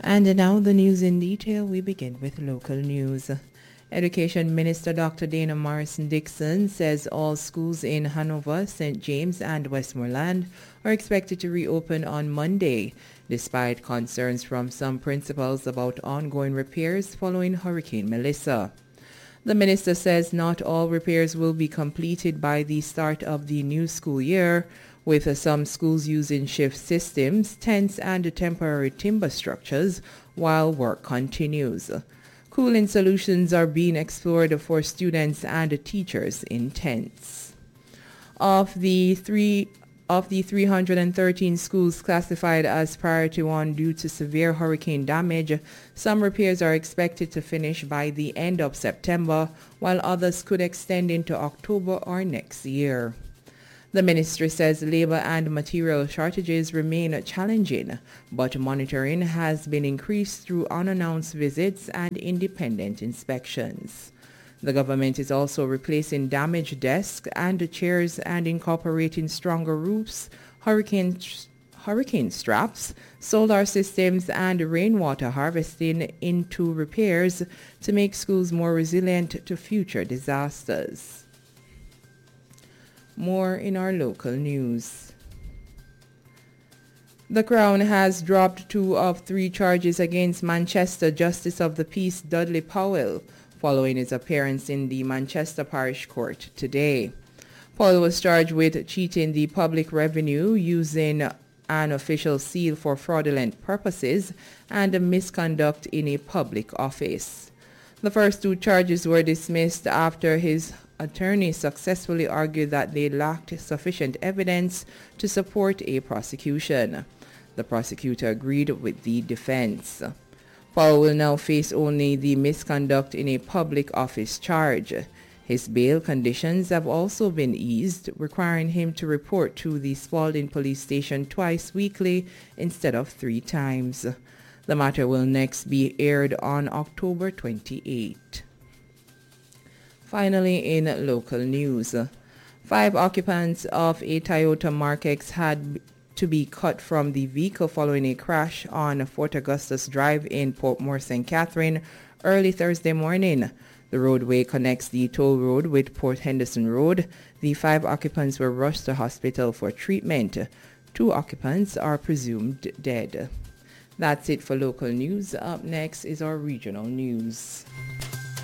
And now the news in detail. We begin with local news. Education Minister Dr. Dana Morrison-Dixon says all schools in Hanover, St. James and Westmoreland are expected to reopen on Monday, despite concerns from some principals about ongoing repairs following Hurricane Melissa. The minister says not all repairs will be completed by the start of the new school year, with some schools using shift systems, tents and temporary timber structures while work continues. Cooling solutions are being explored for students and teachers in tents. Of the 313 schools classified as Priority 1 due to severe hurricane damage, some repairs are expected to finish by the end of September, while others could extend into October or next year. The ministry says labor and material shortages remain challenging, but monitoring has been increased through unannounced visits and independent inspections. The government is also replacing damaged desks and chairs and incorporating stronger roofs, hurricane straps, solar systems, and rainwater harvesting into repairs to make schools more resilient to future disasters. More in our local news. The Crown has dropped 2 of 3 charges against Manchester Justice of the Peace Dudley Powell following his appearance in the Manchester Parish Court today. Powell was charged with cheating the public revenue, using an official seal for fraudulent purposes, and misconduct in a public office. The first 2 charges were dismissed after his attorney successfully argued that they lacked sufficient evidence to support a prosecution. The prosecutor agreed with the defense. Powell will now face only the misconduct in a public office charge. His bail conditions have also been eased, requiring him to report to the Spalding police station twice weekly instead of 3 times. The matter will next be aired on October 28. Finally, in local news, 5 occupants of a Toyota Mark X had to be cut from the vehicle following a crash on Fort Augustus Drive in Portmore St. Catherine early Thursday morning. The roadway connects the toll road with Port Henderson Road. The 5 occupants were rushed to hospital for treatment. 2 occupants are presumed dead. That's it for local news. Up next is our regional news.